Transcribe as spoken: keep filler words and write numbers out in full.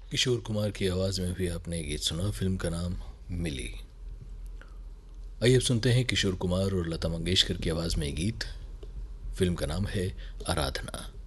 किशोर कुमार की आवाज़ में भी आपने ये गीत सुना। फिल्म का नाम मिली। आइए अब सुनते हैं किशोर कुमार और लता मंगेशकर की आवाज़ में ये गीत। फिल्म का नाम है आराधना।